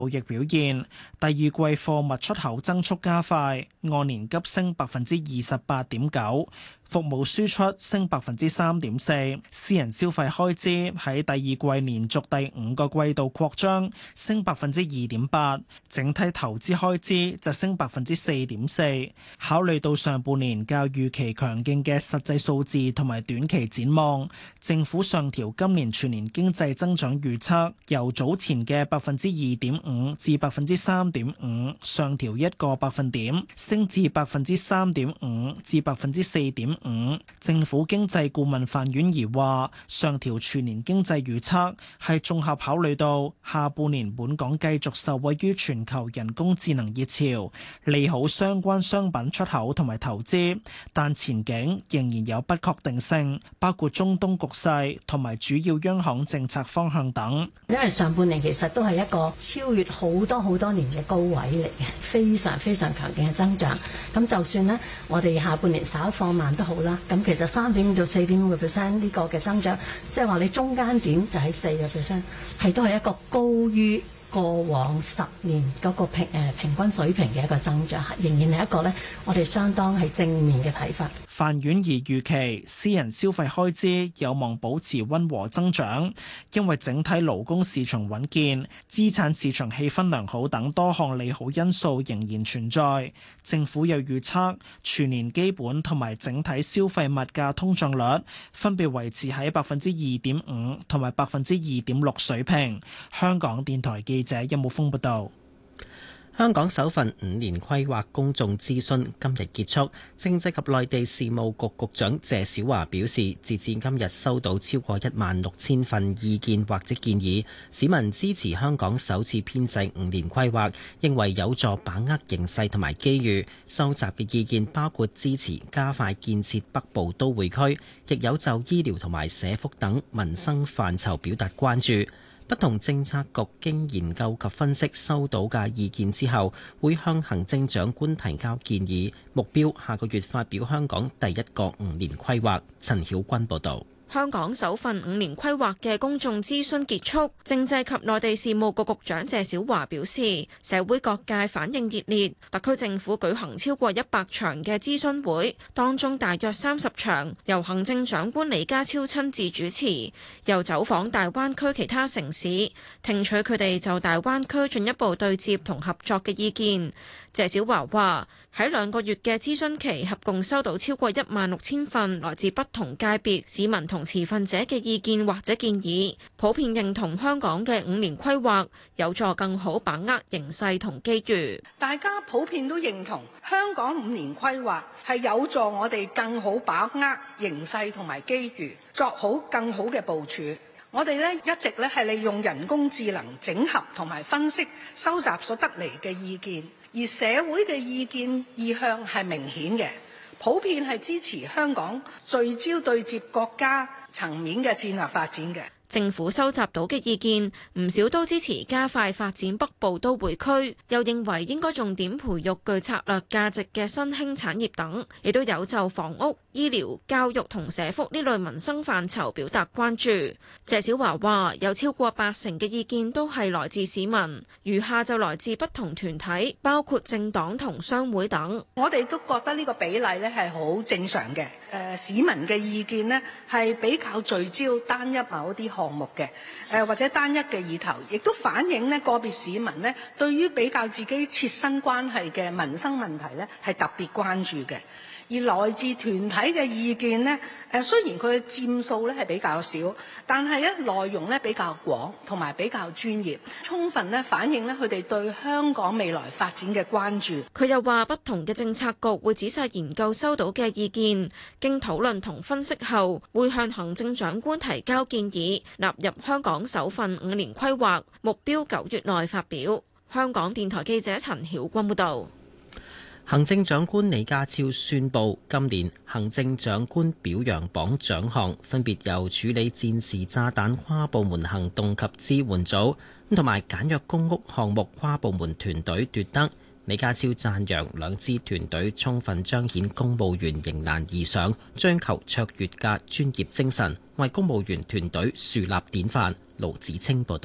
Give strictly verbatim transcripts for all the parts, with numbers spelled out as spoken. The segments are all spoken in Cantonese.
貿易表現，第二季貨物出口增速加快，按年急升百分之二十八點九。服務輸出升百分之三點四，私人消費開支喺第二季連續第五個季度擴張，升百分之二點八，整體投資開支就升百分之四點四。考慮到上半年較預期強勁嘅實際數字同埋短期展望，政府上調今年全年經濟增長預測，由早前嘅百分之二點五至百分之三點五，上調一個百分點，升至百分之三點五至百分之四點五。政府經濟顧問范婉儀話，上調全年經濟預測係綜合考慮到下半年本港繼續受惠於全球人工智能熱潮，利好相關商品出口同埋投資，但前景仍然有不確定性，包括中東局勢同埋主要央行政策方向等。 因為上半年其實都係一個超越好多好多年嘅高位嚟嘅，非常非常強勁嘅增長。咁就算呢，我哋下半年稍放慢都好啦。咁其實三點五到四點五個 percent 呢個嘅增長，即係話你中間點就喺四個 percent，係都係一個高於過往十年嗰個平誒平均水平嘅一個增長，仍然係一個呢，我哋相當係正面嘅睇法。 范婉儀預期私人消費開支有望保持溫和增長，因為整體勞工市場穩健、資產市場氣氛良好等多項利好因素仍然存在。政府又預測全年基本同埋整體消費物價通脹率分別維持喺百分之二點五同埋百分之二點六水平。香港電台記者任武峰報道。 香港首份五年規劃公眾諮詢今日結束，政制及內地事務局局長謝小華表示，截至今日收到超過一萬六千份意見或者建議，市民支持香港首次編制五年規劃，認為有助把握形勢同埋機遇。收集嘅意見包括支持加快建設北部都會區，亦有就醫療同埋社福等民生範疇表達關注。不同政策局經研究及分析收到嘅意見之後，會向行政長官提交建議，目標下個月發表香港第一個五年規劃。陳曉君報導。 香港首份五年規劃嘅公眾諮詢結束，政制及內地事務局局長謝小華表示，社會各界反應熱烈，特區政府舉行超過一百場嘅諮詢會，當中大約三十場由行政長官李家超親自主持，又走訪大灣區其他城市，聽取佢哋就大灣區進一步對接同合作嘅意見。謝小華話：喺兩個月嘅諮詢期，合共收到超過一萬六千份來自不同界別市民同持份者嘅意見或者建議，普遍認同香港嘅五年規劃有助更好把握形勢同機遇。 大家普遍都認同香港五年規劃係有助我哋更好把握形勢同埋機遇，作好更好嘅部署。我哋咧一直咧係利用人工智能整合同埋分析收集所得嚟嘅意見。而社會嘅意見意向係明顯嘅，普遍係支持香港聚焦對接國家層面嘅戰略發展嘅。 政府收集到嘅意見唔少都支持加快發展北部都會區，又認為應該重點培育具策略價值嘅新興產業等，亦都有就房屋、醫療、教育同社福呢類民生範疇表達關注。謝小華話：有超過八成嘅意見都係來自市民，餘下就來自不同團體，包括政黨同商會等。 我哋都覺得呢個比例咧係好正常嘅。誒、呃、市民嘅意見呢係比較聚焦單一某啲項目嘅，誒、呃、或者單一嘅議題，亦都反映呢個別市民呢對於比較自己切身關係嘅民生問題呢係特別關注嘅。而來自團體嘅意見呢，誒雖然佢嘅佔數咧係比較少，但係咧內容咧比較廣，同埋比較專業，充分咧反映咧佢哋對香港未來發展嘅關注。 佢又話，不同嘅政策局會仔細研究收到嘅意見，經討論同分析後，會向行政長官提交建議，納入香港首份五年規劃，目標九月內發表。香港電台記者陳曉君報導。 行政長官李家超宣布，今年行政長官表揚榜獎項分別由處理戰時炸彈跨部門行動及支援組同埋簡約公屋項目跨部門團隊奪得。李家超讚揚兩支團隊充分彰顯公務員迎難而上、追求卓越嘅專業精神，為公務員團隊樹立典範。盧子清報導。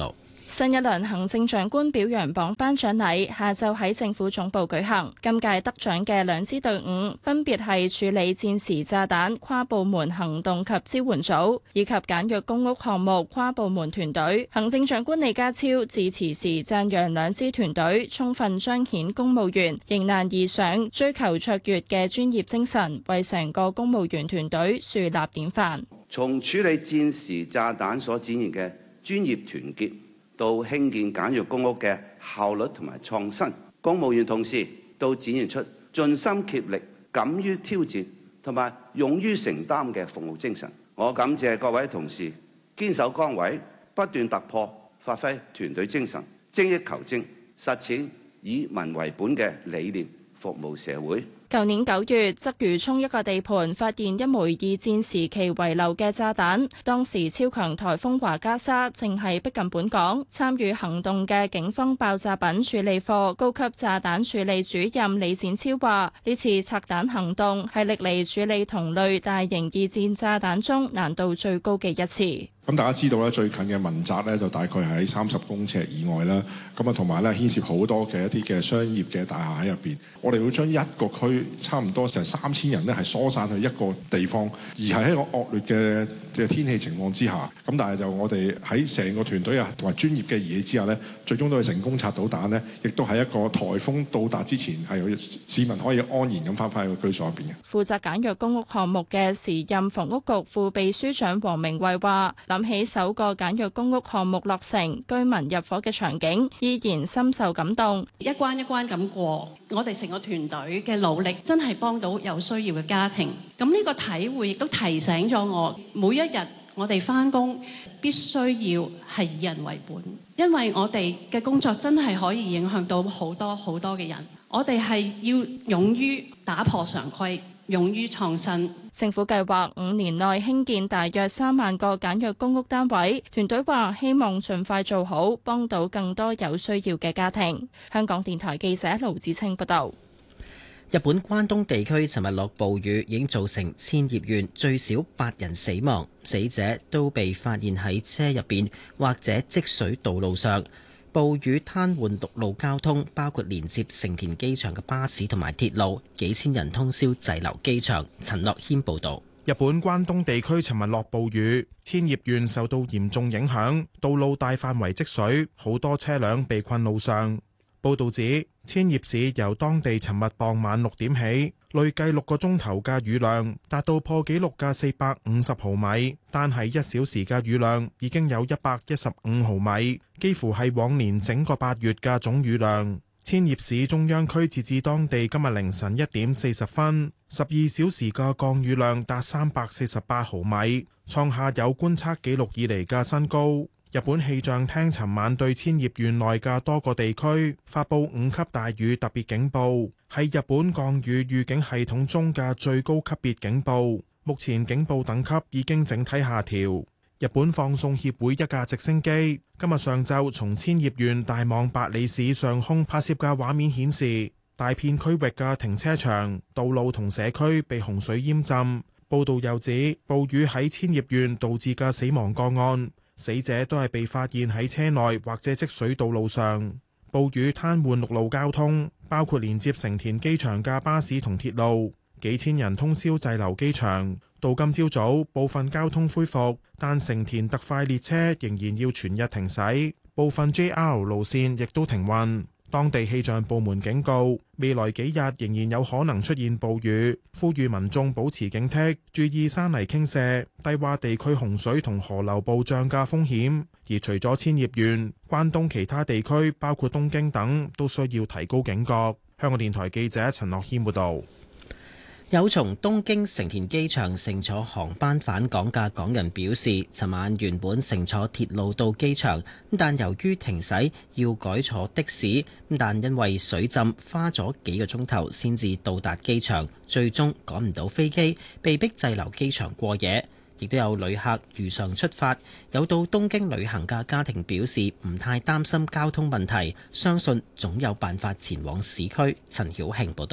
新一輪行政長官表揚榜頒獎禮下晝喺政府總部舉行，今屆得獎嘅兩支隊伍分別係處理戰時炸彈跨部門行動及支援組以及簡約公屋項目跨部門團隊。行政長官李家超致辭時讚揚兩支團隊充分彰顯公務員迎難而上、追求卓越嘅專業精神，為成個公務員團隊樹立典範。 從處理戰時炸彈所展現嘅專業團結，到興建簡約公屋嘅效率同埋創新，公務員同事都展現出盡心竭力、敢於挑戰同埋勇於承擔嘅服務精神。我感謝各位同事堅守崗位，不斷突破，發揮團隊精神，精益求精，實踐以民為本嘅理念，服務社會。 舊年九月，鰂魚涌一個地盤發現一枚二戰時期遺留嘅炸彈，當時超強颱風華加莎正係逼近本港。參與行動嘅警方爆炸品處理課高級炸彈處理主任李展超話：呢次拆彈行動係歷嚟處理同類大型二戰炸彈中難度最高嘅一次。 咁大家知道咧，最近嘅民宅咧就大概喺三十公尺以外啦。咁啊，同埋咧牽涉好多嘅一啲嘅商業嘅大廈喺入邊。我哋會將一個區差唔多成三千人咧係疏散去一個地方，而係喺一個惡劣嘅嘅天氣情況之下。咁但係就我哋喺成個團隊啊同埋專業嘅儀器之下呢，最終都係成功拆到彈呢，亦都喺一個颱風到達之前係有市民可以安然咁翻返去個居所入邊嘅。 負責簡約公屋項目嘅時任房屋局副秘書長黃明慧話：諗起首個簡約公屋項目落成，居民入伙嘅場景，依然深受感動。 一關一關咁過，我哋成個團隊嘅努力真係幫到有需要嘅家庭。咁呢個體會亦都提醒咗我，每一日我哋返工必須要係以人為本，因為我哋嘅工作真係可以影響到好多好多嘅人。我哋係要勇於打破常規，勇於創新。 政府計劃五年內興建大約三萬個簡約公屋單位，團隊話希望盡快做好，幫到更多有需要嘅家庭。香港電台記者盧子清報道。 日本關東地區尋日落暴雨，已經造成千葉縣最少八人死亡，死者都被發現喺車入邊或者積水道路上。暴雨癱瘓陸路交通，包括連接成田機場嘅巴士同埋鐵路，幾千人通宵滯留機場。陳樂軒報導。 日本關東地區尋日落暴雨，千葉縣受到嚴重影響，道路大範圍積水，好多車輛被困路上。報導指，千葉市由當地尋日傍晚六點起，累計六個鐘頭嘅雨量達到破紀錄嘅四百五十毫米，單係一小時嘅雨量已經有一百一十五毫米，幾乎係往年整個八月嘅總雨量。千葉市中央區截至當地今日凌晨一點四十分，十二小時嘅降雨量達三百四十八毫米，創下有觀測記錄以嚟嘅新高。日本氣象廳尋晚對千葉縣內嘅多個地區發布五級大雨特別警報，係日本降雨預警系統中嘅最高級別警報。目前警報等級已經整體下調。日本放送協會一架直升機今日上晝從千葉縣大網白里市上空拍攝嘅畫面顯示，大片區域嘅停車場、道路同社區被洪水淹浸。報道又指，暴雨喺千葉縣導致嘅死亡個案，死者都係被發現喺車內或者積水道路上。暴雨癱瘓陸路交通，包括連接成田機場嘅巴士同鐵路，幾千人通宵滯留機場。到今朝早，部分交通恢復，但成田特快列車仍然要全日停駛，部分 J R 路線亦都停運。當地氣象部門警告，未來幾日仍然有可能出現暴雨，呼籲民眾保持警惕，注意山泥傾瀉、低洼地區洪水同河流暴漲嘅風險。而除咗千葉縣，關東其他地區包括東京等都需要提高警覺。香港電台記者陳樂軒報導。 有從東京成田機場乘坐航班返港嘅港人表示，尋晚原本乘坐鐵路到機場，但由於停駛要改坐的士，但因為水浸花咗幾個鐘頭先至到達機場，最終趕唔到飛機，被逼滯留機場過夜。亦都有旅客如常出發，有到東京旅行嘅家庭表示唔太擔心交通問題，相信總有辦法前往市區。陳曉慶報導。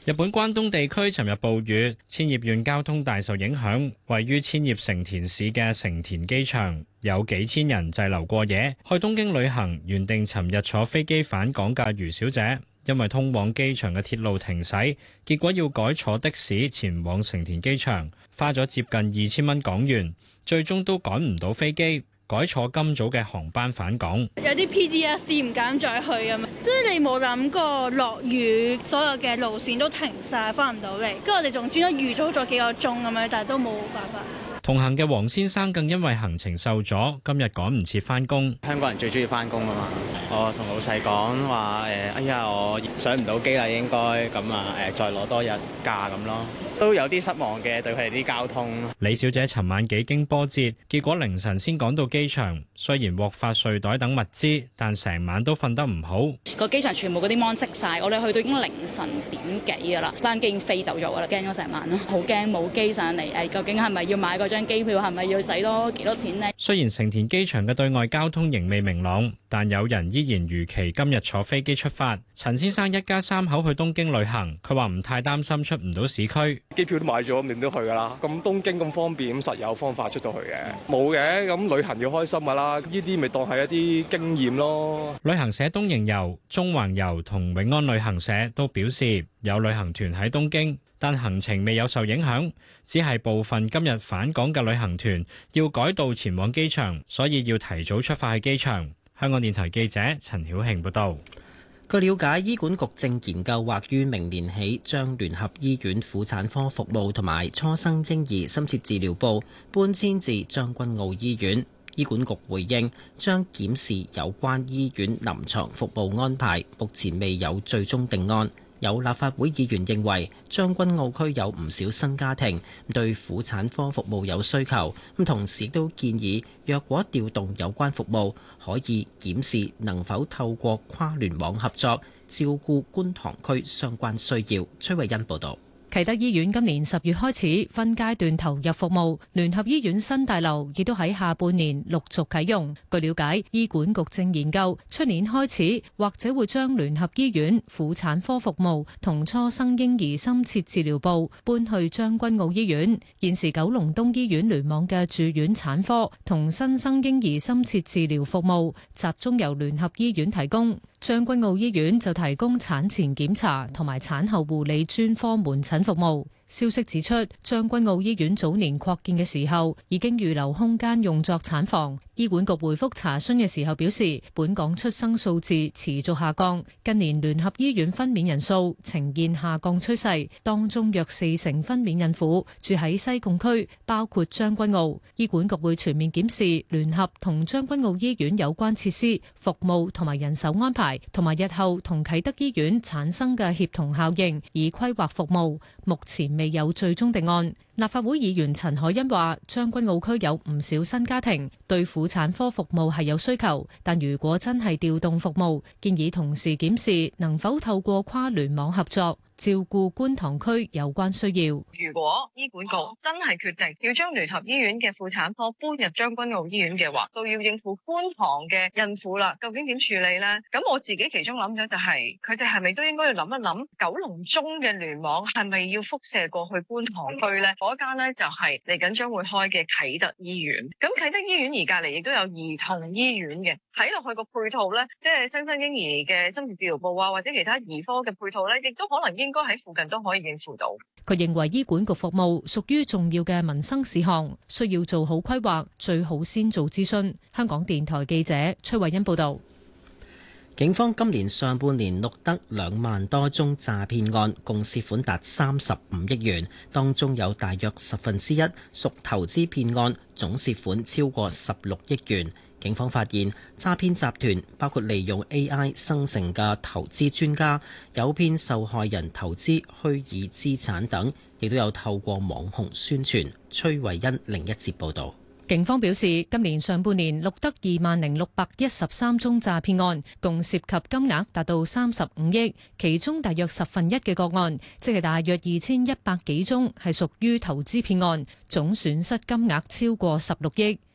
日本關東地區尋日暴雨，千葉縣交通大受影響。位於千葉成田市嘅成田機場有幾千人滯留過夜，去東京旅行。原定尋日坐飛機返港嘅余小姐，因為通往機場嘅鐵路停駛，結果要改坐的士前往成田機場，花咗接近二千蚊港元，最終都趕唔到飛機。改坐今早嘅航班返港， 有啲 P T S D 唔敢再去咁樣，即係你冇諗過落雨，所有嘅路線都停晒，翻唔到嚟。跟住我哋仲專登預早咗幾個鐘咁樣，但係都冇辦法。 同行嘅黃先生更因為行程受阻，今日趕唔切翻工。 香港人最中意翻工啊嘛！我同老細講話誒，哎呀，我上唔到機啦，應該咁啊誒，再攞多日假咁咯。都有啲失望嘅，對佢哋啲交通。 李小姐尋晚幾經波折，結果凌晨先趕到機場。雖然獲發睡袋等物資，但成晚都瞓得唔好。 個機場全部嗰啲 mon 熄晒，我哋去到已經凌晨點幾㗎啦，班機已經飛走咗㗎啦，驚咗成晚咯，好驚冇機上嚟。誒，究竟係咪要買嗰張機票？係咪要使多幾多錢呢？雖然成田機場嘅對外交通仍未明朗，但有人依然如期今日坐飛機出發。陳先生一家三口去東京旅行，佢話唔太擔心出唔到市區。 機票都買咗，咁點都去㗎啦。咁東京咁方便，咁實有方法出到去嘅。冇嘅，咁旅行要開心㗎啦。呢啲咪當係一啲經驗咯。 旅行社東瀛遊、中環遊同永安旅行社都表示有旅行團喺東京，但行程未有受影響，只係部分今日返港嘅旅行團要改道前往機場，所以要提早出發去機場。香港電台記者陳曉慶報道。 據了解，醫管局正研究或於明年起將聯合醫院婦產科服務同埋初生嬰兒深切治療部搬遷至將軍澳醫院。醫管局回應將檢視有關醫院臨床服務安排，目前未有最終定案。有立法會議員認為將軍澳區有唔少新家庭對婦產科服務有需求，咁同時都建議若果調動有關服務，可以檢視能否透過跨聯網合作照顧觀塘區相關需要。崔慧欣報導。 啟德醫院今年十月開始分階段投入服務，聯合醫院新大樓亦都喺下半年陸續啟用。據了解，醫管局正研究出年開始或者會將聯合醫院婦產科服務同初生嬰兒深切治療部搬去將軍澳醫院。現時九龍東醫院聯網嘅住院產科同新生嬰兒深切治療服務集中由聯合醫院提供。將軍澳醫院就提供產前檢查同埋產後護理專科門診服務。消息指出，將軍澳醫院早年擴建嘅時候已經預留空間用作產房。醫管局回覆查詢嘅時候表示，本港出生數字持續下降，近年聯合醫院分娩人數呈現下降趨勢，當中約四成分娩孕婦住喺西貢區，包括將軍澳。醫管局會全面檢視聯合同將軍澳醫院有關設施、服務同埋人手安排，同埋日後同啟德醫院產生嘅協同效應，以規劃服務。目前未有最終定案。立法會議員陳凱欣話，將軍澳區有唔少新家庭對婦產科服務係有需求，但如果真係調動服務，建議同時檢視能否透過跨聯網合作照顧觀塘區有關需要。 如果醫管局真係決定要將聯合醫院嘅婦產科搬入將軍澳醫院嘅話，都要應付觀塘嘅孕婦啦，究竟點處理呢？咁我自己其中諗咗就係，佢哋係咪都應該要諗一諗九龍中嘅聯網係咪要輻射過去觀塘區呢？嗰間呢就係嚟緊將會開嘅啟德醫院。咁啟德醫院而隔離亦都有兒童醫院嘅，睇落去個配套呢，即係新生嬰兒嘅深切治療部啊，或者其他兒科嘅配套呢，亦都可能應該喺附近都可以應付到。 佢認為醫管局服務屬於重要嘅民生事項，需要做好規劃，最好先做諮詢。香港電台記者崔慧欣報道。 警方今年上半年錄得兩萬多宗詐騙案，共涉款達三十五億元，當中有大約十分之一屬投資騙案，總涉款超過十六億元。警方發現詐騙集團包括利用 A I 生成嘅投資專家，誘騙受害人投資虛擬資產等，亦都有透過網紅宣傳。崔慧欣另一節報導。 警方表示，今年上半年錄得二萬零六百一十三宗詐騙案，共涉及金額達到三十五億，其中大約十分一嘅個案，即係大約二千一百幾宗，係屬於投資騙案，總損失金額超過十六億。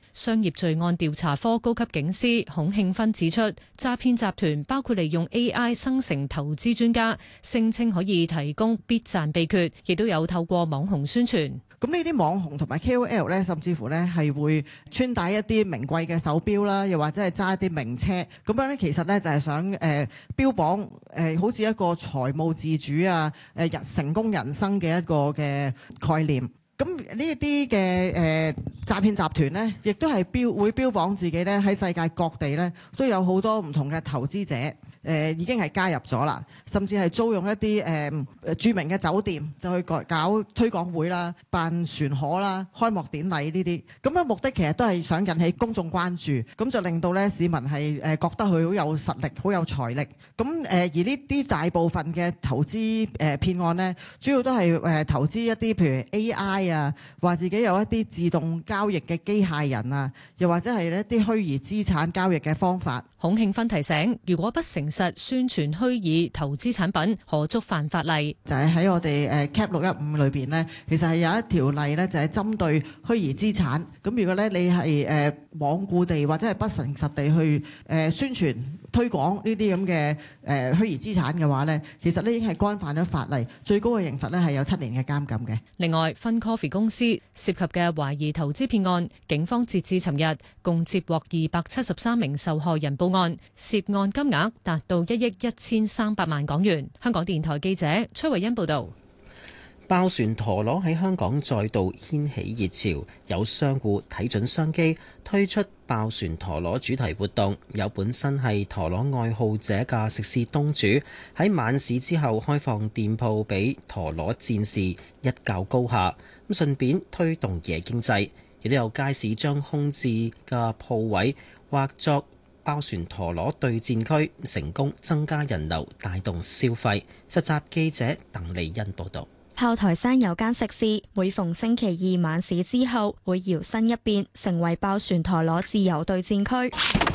商業罪案調查科高級警司孔慶芬指出，詐騙集團包括利用 A I 生成投資專家，聲稱可以提供必賺秘訣，亦都有透過網紅宣傳。 咁呢啲網紅同埋 K O L 咧，甚至乎咧係會穿戴一啲名貴嘅手錶啦，又或者係揸一啲名車，咁樣咧其實咧就係想誒、呃、標榜誒、呃、好似一個財務自主啊、誒人成功人生嘅一個嘅概念。咁呢一啲嘅誒詐騙集團呢，亦都係標會標榜自己咧喺世界各地咧都有好多唔同嘅投資者。誒、呃、已經係加入咗啦，甚至係租用一啲誒、呃、著名嘅酒店，就去搞搞推廣會啦、辦船河啦、開幕典禮呢啲。咁樣目的其實都係想引起公眾關注，咁就令到咧市民係誒覺得佢好有實力、好有財力。咁誒、呃、而呢啲大部分嘅投資誒、呃、騙案呢，主要都係誒、呃、投資一啲譬如 A I 啊，話自己有一啲自動交易嘅機械人啊，又或者係一啲虛擬資產交易嘅方法。 孔慶芬提醒，如果不誠實宣傳虛擬投資產品，可觸犯法例。 就係喺我哋誒 Cap 六一五裏邊呢，其實係有一條例呢，就係針對虛擬資產。咁如果咧你係誒罔顧地或者係不誠實地去誒宣傳推廣呢啲咁嘅誒虛擬資產嘅話呢，其實呢已經係干犯咗法例，最高嘅刑罰呢係有七年嘅監禁嘅。 另外，FunCoffee 公司涉及嘅懷疑投資騙案，警方截至尋日共接獲二百七十三名受害人報案，涉案金額達到一億一千三百萬港元。香港電台記者崔慧欣報道。 爆旋陀螺喺香港再度掀起熱潮，有商戶睇準商機推出爆旋陀螺主題活動。有本身係陀螺愛好者嘅食肆東主喺晚市之後開放店鋪俾陀螺戰士一較高下，咁順便推動夜經濟。亦都有街市將空置嘅鋪位劃作爆旋陀螺對戰區，成功增加人流，帶動消費。實習記者鄧麗欣報導。 炮台山有間食肆，每逢星期二晚市之後，會搖身一變成為爆旋陀螺自由對戰區。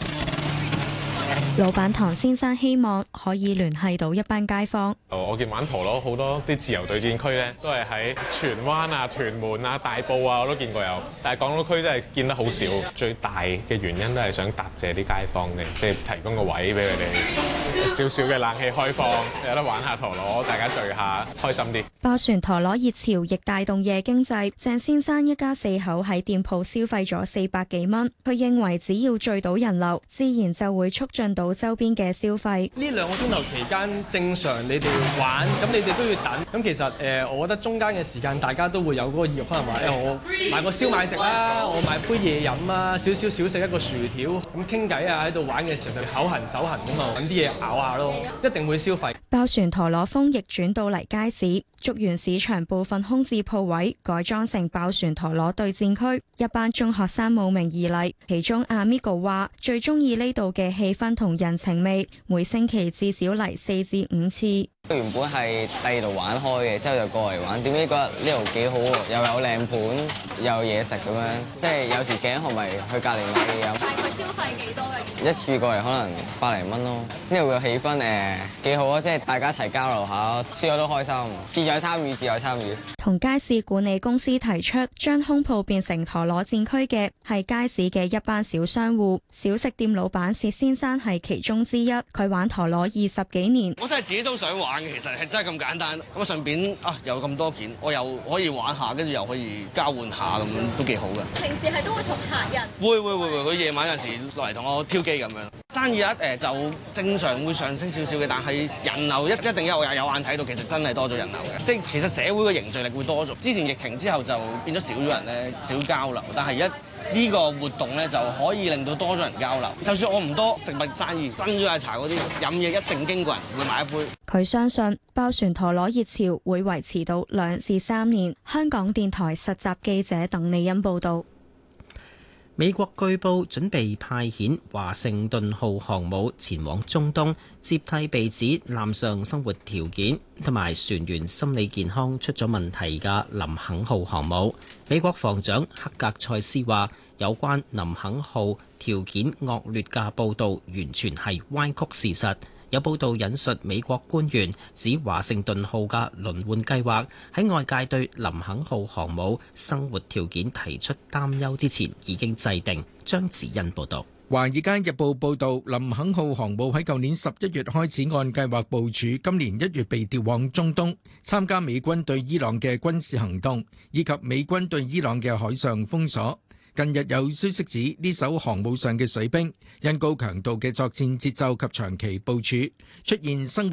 老闆唐先生希望可以聯繫到一班街坊。 我見玩陀螺好多啲自由對戰區咧，都係喺荃灣啊、屯門啊、大埔啊，我都見過有。但係港島區真係見得好少。最大嘅原因都係想答謝啲街坊嘅，即係提供個位俾佢哋，少少嘅冷氣開放，有得玩下陀螺，大家聚下，開心啲。 爆旋陀螺熱潮亦帶動夜經濟。鄭先生一家四口喺店鋪消費咗四百幾蚊，佢認為只要聚到人流，自然就會促進到周邊嘅消費。 呢兩個鐘頭期間正常你哋玩，咁你哋都要等。咁其實誒、呃，我覺得中間嘅時間大家都會有嗰個意欲，可能話誒、欸，我買個燒賣食啦，我買杯嘢飲啊，少少少食一個薯條，咁傾偈啊，喺度玩嘅時候就口痕手痕咁啊，揾啲嘢咬下咯，一定會消費。 爆旋陀螺風亦轉到嚟街市。竹園市場部分空置鋪位改裝成爆旋陀螺對戰區，一班中學生慕名而嚟。其中阿 Migo 話最中意呢度嘅氣氛同人情味，每星期至少嚟四至五次。 原本係第二度玩開嘅，之後就過嚟玩。點知嗰日呢度幾好喎，又有靚盤，又有嘢食咁樣。即係有時頸渴咪去隔離買嘢飲。大概消費幾多嘅？一次過嚟可能百零蚊咯。呢度嘅氣氛誒幾好啊，即係大家一齊交流下，輸咗都開心。自有參與，自有參與。 同街市管理公司提出將空鋪變成陀螺戰區嘅係街市嘅一班小商戶。小食店老闆薛先生係其中之一，佢玩陀螺二十幾年。 我真係自己都想玩。其實係真係咁簡單，咁啊順便啊有咁多件，我又可以玩下，跟住又可以交換下，咁都幾好嘅。平時係都會同客人會會會會，佢夜晚有陣時落嚟同我挑機咁樣。生意一誒就正常會上升少少嘅，但係人流一一定有有眼睇到，其實真係多咗人流嘅。即係其實社會嘅凝聚力會多咗。之前疫情之後就變咗少咗人咧，少交流，但係而家呢個活動咧就可以令到多咗人交流。就算我唔多食物生意，珍珠奶茶嗰啲飲嘢一定經過人會買一杯。 佢相信爆旋陀螺熱潮會維持到兩至三年。香港電台實習記者鄧麗欣報導。 美國據報準備派遣華盛頓號航母前往中東，接替被指艦上生活條件同埋船員心理健康出咗問題嘅林肯號航母。美國防長克格塞斯話，有關林肯號條件惡劣嘅報導完全係歪曲事實。 有報道引述美國官員指，華盛頓號嘅輪換計劃喺外界對林肯號航母生活條件提出擔憂之前已經制定。張子欣報導。 《華爾街日報》報導，林肯號航母喺舊年十一月開始按計劃部署，今年一月被調往中東參加美軍對伊朗嘅軍事行動，以及美軍對伊朗嘅海上封鎖。近日有消息指，呢艘航母上嘅水兵因高強度嘅作戰節奏及長期部署，出現生活